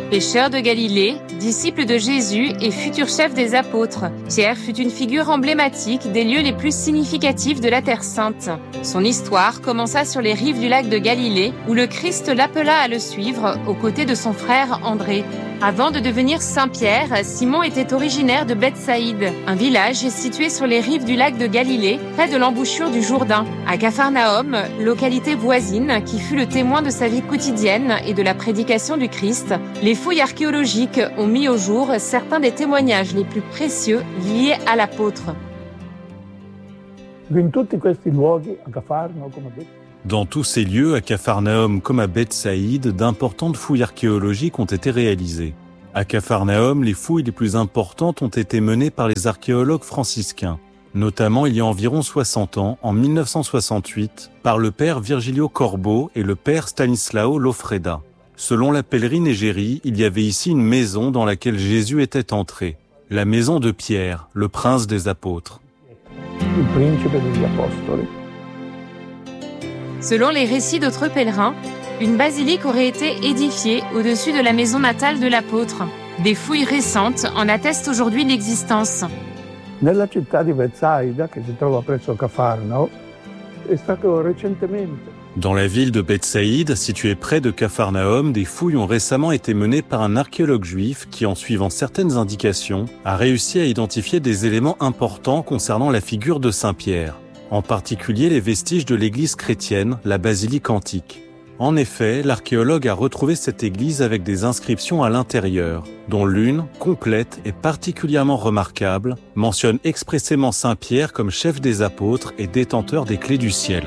Pêcheur de Galilée, disciple de Jésus et futur chef des apôtres, Pierre fut une figure emblématique des lieux les plus significatifs de la Terre Sainte. Son histoire commença sur les rives du lac de Galilée, où le Christ l'appela à le suivre aux côtés de son frère André. Avant de devenir Saint-Pierre, Simon était originaire de Bethsaïde, un village situé sur les rives du lac de Galilée, près de l'embouchure du Jourdain. À Capharnaüm, localité voisine qui fut le témoin de sa vie quotidienne et de la prédication du Christ, les fouilles archéologiques ont mis au jour certains des témoignages les plus précieux liés à l'apôtre. Dans tous ces lieux, à Capharnaüm comme à Bethsaïde, d'importantes fouilles archéologiques ont été réalisées. À Capharnaüm, les fouilles les plus importantes ont été menées par les archéologues franciscains, notamment il y a environ 60 ans, en 1968, par le père Virgilio Corbo et le père Stanislao Lofreda. Selon la pèlerine égérie, il y avait ici une maison dans laquelle Jésus était entré, la maison de Pierre, le prince des apôtres. Selon les récits d'autres pèlerins, une basilique aurait été édifiée au-dessus de la maison natale de l'apôtre. Des fouilles récentes en attestent aujourd'hui l'existence. Nella città di Bethsaida, che si trova presso Cafarnao, è stato recentemente. Dans la ville de Bethsaïde, située près de Capharnaüm, des fouilles ont récemment été menées par un archéologue juif qui, en suivant certaines indications, a réussi à identifier des éléments importants concernant la figure de Saint-Pierre, en particulier les vestiges de l'église chrétienne, la basilique antique. En effet, l'archéologue a retrouvé cette église avec des inscriptions à l'intérieur, dont l'une, complète et particulièrement remarquable, mentionne expressément Saint-Pierre comme chef des apôtres et détenteur des clés du ciel.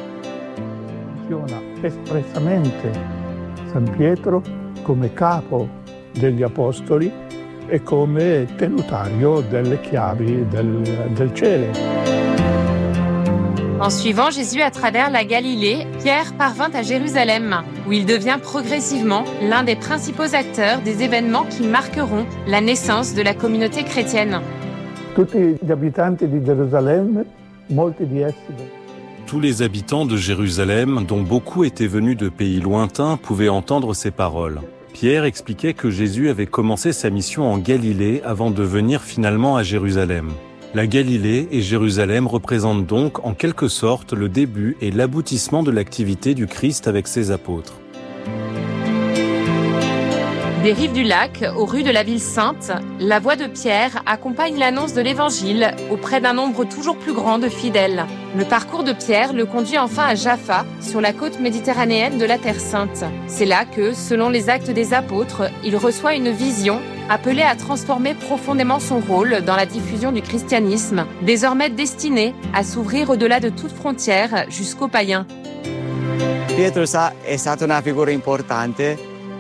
Espressamente San Pietro come capo degli apostoli e come tenutario delle chiavi del cielo. En suivant Jésus à travers la Galilée, Pierre parvint à Jérusalem, où il devient progressivement l'un des principaux acteurs des événements qui marqueront la naissance de la communauté chrétienne. Tutti gli abitanti di Gerusalemme, molti di essi. Tous les habitants de Jérusalem, dont beaucoup étaient venus de pays lointains, pouvaient entendre ces paroles. Pierre expliquait que Jésus avait commencé sa mission en Galilée avant de venir finalement à Jérusalem. La Galilée et Jérusalem représentent donc en quelque sorte le début et l'aboutissement de l'activité du Christ avec ses apôtres. Des rives du lac aux rues de la ville sainte, la voix de Pierre accompagne l'annonce de l'Évangile auprès d'un nombre toujours plus grand de fidèles. Le parcours de Pierre le conduit enfin à Jaffa, sur la côte méditerranéenne de la Terre Sainte. C'est là que, selon les Actes des Apôtres, il reçoit une vision appelée à transformer profondément son rôle dans la diffusion du christianisme, désormais destiné à s'ouvrir au-delà de toute frontière jusqu'aux païens. Pietro è stata una figura importante.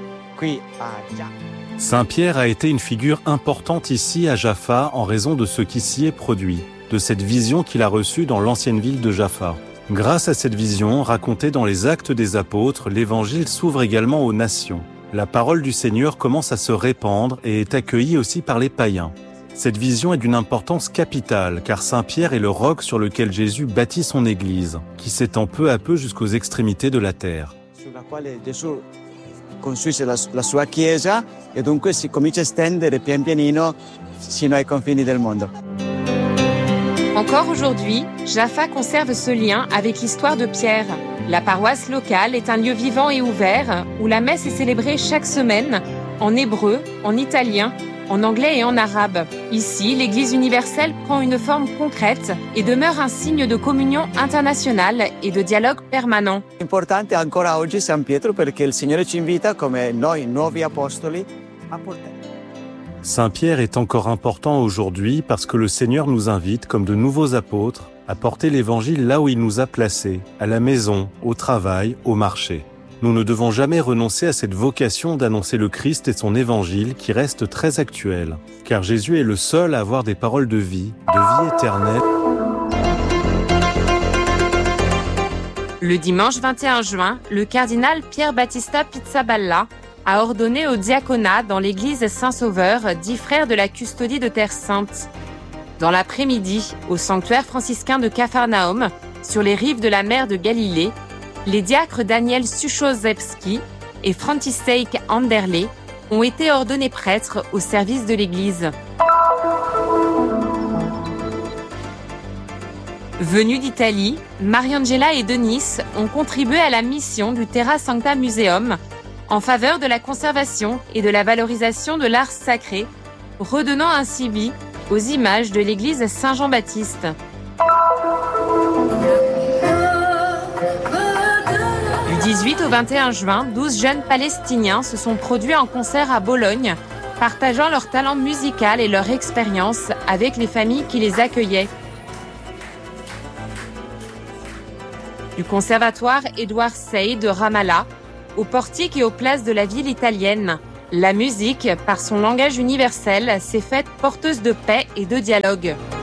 Saint-Pierre a été une figure importante ici à Jaffa en raison de ce qui s'y est produit, de cette vision qu'il a reçue dans l'ancienne ville de Jaffa. Grâce à cette vision, racontée dans les Actes des Apôtres, l'Évangile s'ouvre également aux nations. La parole du Seigneur commence à se répandre et est accueillie aussi par les païens. Cette vision est d'une importance capitale, car Saint-Pierre est le roc sur lequel Jésus bâtit son Église, qui s'étend peu à peu jusqu'aux extrémités de la terre. Costruisce la sua chiesa e dunque si comincia a estendere pian pianino sino ai confini del mondo. Encore aujourd'hui, Jaffa conserve ce lien avec l'histoire de Pierre. La paroisse locale est un lieu vivant et ouvert où la messe est célébrée chaque semaine en hébreu, en italien, en anglais et en arabe. Ici, l'Église universelle prend une forme concrète et demeure un signe de communion internationale et de dialogue permanent. Importante ancora oggi San Pietro perché il Signore ci invita come noi nuovi apostoli a portare. Saint-Pierre est encore important aujourd'hui parce que le Seigneur nous invite, comme de nouveaux apôtres, à porter l'Évangile là où il nous a placés, à la maison, au travail, au marché. Nous ne devons jamais renoncer à cette vocation d'annoncer le Christ et son Évangile qui reste très actuel, car Jésus est le seul à avoir des paroles de vie éternelle. Le dimanche 21 juin, le cardinal Pier Battista Pizzaballa a ordonné au diaconat dans l'église Saint-Sauveur 10 frères de la custodie de Terre Sainte. Dans l'après-midi, au sanctuaire franciscain de Capharnaüm, sur les rives de la mer de Galilée, les diacres Daniel Suchozewski et Franciszek Anderle ont été ordonnés prêtres au service de l'Église. Venus d'Italie, Mariangela et Denis ont contribué à la mission du Terra Sancta Museum en faveur de la conservation et de la valorisation de l'art sacré, redonnant ainsi vie aux images de l'église Saint-Jean-Baptiste. Du 18 au 21 juin, 12 jeunes Palestiniens se sont produits en concert à Bologne, partageant leur talent musical et leur expérience avec les familles qui les accueillaient. Du conservatoire Édouard Sey de Ramallah, aux portiques et aux places de la ville italienne, la musique, par son langage universel, s'est faite porteuse de paix et de dialogue.